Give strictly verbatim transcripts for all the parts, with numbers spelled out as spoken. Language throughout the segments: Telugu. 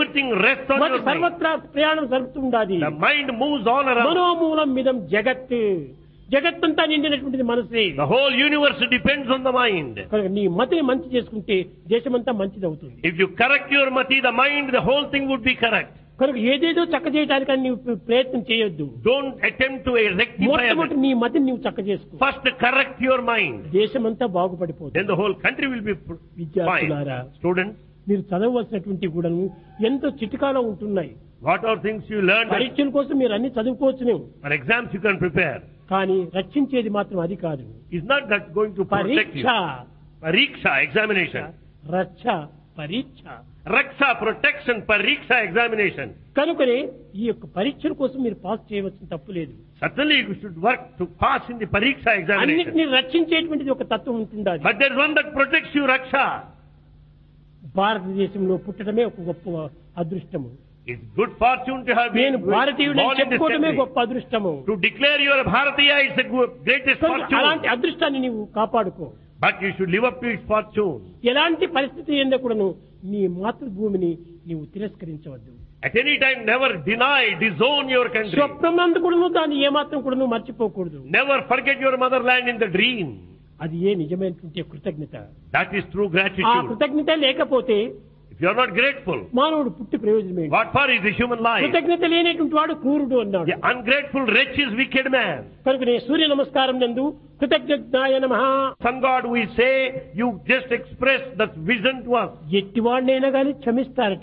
everything rests on your mind. సర్వత్రా ప్రయాణం జరుగుతుండాలి. The mind moves all around. మనోమూలం మిదం జగత్. జగత్తంతా నిండినటువంటిది మనసే. The whole universe depends on the mind. కనుక నీ మతిని మంచి చేసుకుంటే దేశమంతా మంచిది అవుతుంది. If you correct your mati, the mind, the whole thing would be correct. కనుక ఏదేదో చక్క చేయడానికి నీవు ప్రయత్నం చేయొద్దు. Don't attempt to rectify. మొట్టమొదటి నీ మతిని నీవు చక్క చేసుకో. First correct your mind. దేశమంతా బాగుపడిపోతుంది. Then the whole country will be fine. Students, మీరు చదవవలసినటువంటి కూడా ఎంతో చిటికాలో ఉంటున్నాయి. what are things you learned? పరీక్షల కోసం మీరు అన్ని చదువుకోవచ్చు. For exams you can prepare. కానీ రక్షించేది మాత్రం అది కాదు. Is not that going to protect you. పరీక్ష, pariksha, examination. రక్ష, పరీక్ష. Raksha, protection, pariksha, examination. కనుకనే ఈ యొక్క పరీక్షల కోసం మీరు పాస్ చేయవలసిన తప్పు లేదు. Certainly you should work to pass in the pariksha examination. అన్నిటిని రక్షించేటువంటిది ఒక తత్వం ఉంటుండాలి. But there is one that protects you, raksha. భారతదేశంలో పుట్టడమే ఒక గొప్ప అదృష్టము. It's good fortune to have been నేను భారతీయుడని born in this చెప్పుకోవడమే country. గొప్ప అదృష్టము. To declare you are a Bharatiya is the greatest అలాంటి fortune. అదృష్టాన్ని నీవు కాపాడుకో. But you should live up to its fortune. ఎలాంటి పరిస్థితి ఏందో కూడాను నీ మాతృభూమిని నీవు తిరస్కరించవద్దు. At any time never deny, disown your country. స్వప్నందు కూడాను దాన్ని ఏమాత్రం కూడాను మర్చిపోకూడదు. Never forget your motherland in the dream. అది ఏ నిజమైనటువంటి కృతజ్ఞత. That is true ఆ gratitude. కృతజ్ఞత లేకపోతే If you are not grateful, మానవుడు పుట్టి ప్రయోజనమే. what for is the human life? కృతజ్ఞత లేనటువంటి వాడు క్రూరుడు అన్నాడు. The ungrateful wretch is wicked man. కనుక నేను సూర్య నమస్కారం నందు కృతజ్ఞాయ నమః. Sun God, we say, you just express that vision to us. ఎట్టివాడినైనా కానీ క్షమిస్తారట.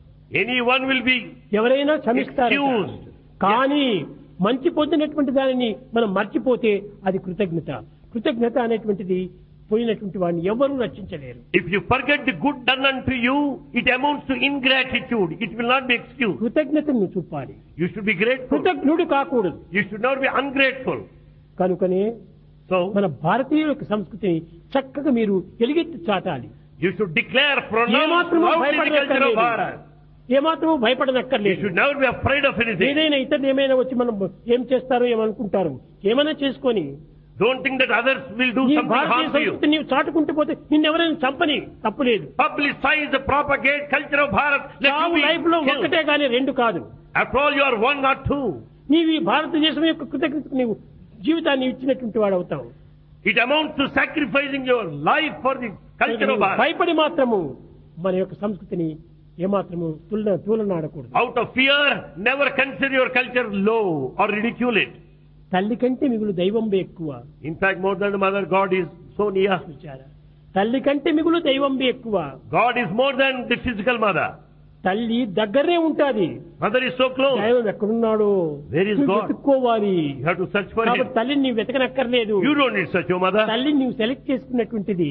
Anyone will be ఎవరైనా క్షమిస్తారట. excused. కానీ మంచి పొందినటువంటి దానిని మనం మర్చిపోతే అది కృతజ్ఞత. కృతజ్ఞత అనేటువంటిది పోయినటువంటి వాడిని ఎవరూ రక్షించలేరు. If you forget the good done unto you, it amounts to ingratitude. It will not be excused. కృతజ్ఞతను చూపాలి. You should be grateful. కృతజ్ఞుడు కాకూడదు. You should not be ungrateful. కనుకనే So, మన భారతీయుల యొక్క సంస్కృతిని చక్కగా మీరు ఎలుగెత్తి చాటాలి. you should declare, pronounce ఏమాత్రము loudly the culture of భయపడనక్కర్లేదు. Bharat. ఏమాత్రము You భయపడనక్కర్లేదు. should never be afraid of anything. ఏదైనా ఇతరులు ఏమైనా వచ్చి మనం ఏం చేస్తారో ఏమనుకుంటారు. ఏమైనా చేసుకొని Don't think that others will do నీ something Bharatiya harm to you. సంస్కృతి నీవు చాటుకుంటూ పోతే నిన్నెవరైనా చంపని తప్పులేదు. Publicize, propagate culture of Bharat. Let చావు you లైఫ్ లో be killed. ఒక్కటే కానీ రెండు కాదు. After all, you are one, not two. నీవు ఈ భారతదేశం యొక్క కృతజ్ఞతకు నీవు జీవితాన్ని ఇచ్చినటువంటి వాడు అవుతావు. It amounts to sacrificing your life for the culture of Bharat. భయపడి మాత్రము మన యొక్క సంస్కృతిని ఏమాత్రము తులన తూలనాడకూడదు. Out of fear, never consider your culture low or ridicule it. తల్లి కంటే మిగులు దైవం ఎక్కువ. In fact, more than the mother, God is so near. తల్లి కంటే మిగులు దైవం ఎక్కువ. God is more than the physical mother. తల్లి దగ్గరే ఉంటాది. Mother is so close. దైవం ఎక్కడున్నాడు? Where is God? వెతుక్కోవాలి. You have to search for కాబట్టి him. తల్లిని నీవు వెతకనక్కర్లేదు. You don't need such a mother. తల్లిని నీవు select చేసుకున్నటువంటిది.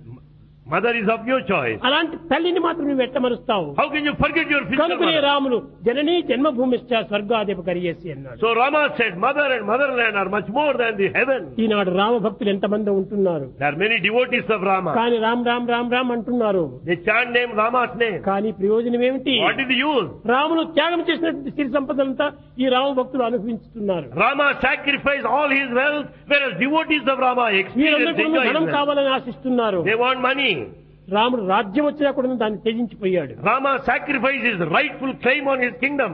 Mother is of your choice. అలాంటి తల్లిని మాత్రం నువ్వు ఎట్టమరుస్తావు. How can you forget your physical కనుకనే mother? రాములు జననీ జన్మభూమిశ్చ స్వర్గాధిప కరియేసి అన్నాడు. So Rama said, mother and motherland are much more than the heaven. ఈనాడు రామ భక్తులు ఎంతమంది ఉంటున్నారు. There are many devotees of Rama. కానీ రామ్ రామ్ రామ్ రామ్ అంటున్నారు. They chant name Rama's name. కానీ ప్రయోజనం ఏమిటి? What is the use? Ramulu త్యాగం చేసినటువంటి సిరి సంపదంతా ఈ రామ భక్తులు అనుభవించుతున్నారు. Rama sacrificed all his wealth, whereas devotees of Rama experience వీరందరూ enjoy ధనం his wealth. కావాలని ఆశిస్తున్నారు. They want money. రాముడు రాజ్యం వచ్చినా కూడా దాన్ని త్యజించిపోయాడు. Rama sacrificed his rightful claim on his kingdom.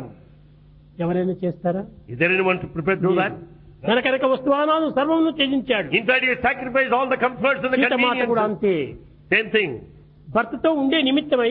ఎవరైనా చేస్తారా? Is there anyone to prepare to do that? కనకనక వస్తువానాలు సర్వమును త్యజించాడు. In fact, he sacrificed all the comforts and the Sita మాత కూడా అంతే. conveniences. Same thing. భర్తతో ఉండే నిమిత్తమై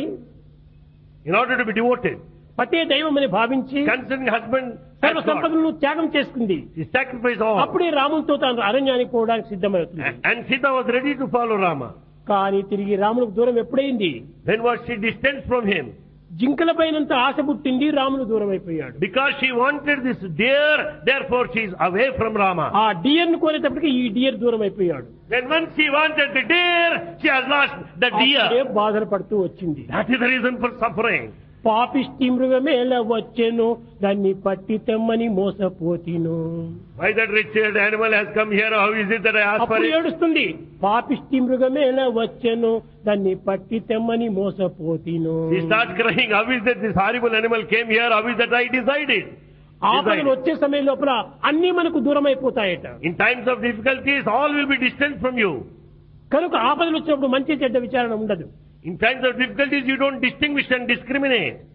In order to be devoted, పతే దైవం అని భావించి considering husband సర్వ as God, సంపదలను త్యాగం చేసుకుంది. he sacrificed all. అప్పుడే రామునితో తాను అరణ్యానికి పోవడానికి సిద్ధమవుతుంది. And Sita was ready to follow Rama. కానీ తిరిగి రాములకు దూరం ఎప్పుడైంది? Then was she distanced from him? జింకల పైనంత ఆశ పుట్టింది, రాములు దూరం అయిపోయాడు. Because she wanted this deer, therefore she is away from Rama. ఆ డియర్ ను కోరేటప్పటికి ఈ డియర్ దూరం అయిపోయాడు. Then when she wanted the deer, she has lost the deer. అప్పుడే బాధలు పడుతూ వచ్చింది. That is the reason for suffering. పాపిష్టి మృగమేల వచ్చెను దాన్ని పట్టి తెమ్మని మోసపోతిను. Why that wretched animal has come here? How is it that I ask for అప్పుడు it? ఏడుస్తుంది. పాపిష్టి మృగమేల వచ్చెను దాన్ని పట్టి తెమ్మని మోసపోతిను. She starts crying. How is that this horrible animal came here? How is that I decided? ఆపదలు వచ్చే సమయం లోపల అన్ని మనకు దూరం అయిపోతాయట. In times of difficulties, all will be distant from you. కనుక ఆపదలు వచ్చినప్పుడు మంచి చెడ్డ విచారణ ఉండదు. In times of difficulties, you don't distinguish and discriminate.